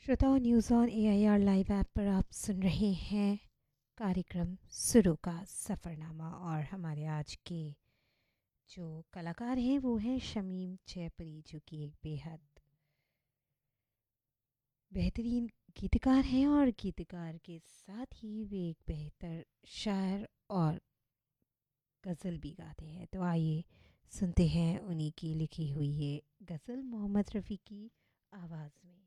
श्रोताओं, news on AIR live app पर आप सुन रहे हैं कार्यक्रम सुरों का सफ़रनामा। और हमारे आज के जो कलाकार हैं वो हैं शमीम जयपुरी, जो कि एक बेहद बेहतरीन गीतकार हैं और गीतकार के साथ ही वे एक बेहतर शायर और गज़ल भी गाते हैं। तो आइए सुनते हैं उन्हीं की लिखी हुई ये गज़ल मोहम्मद रफ़ी की आवाज़ में।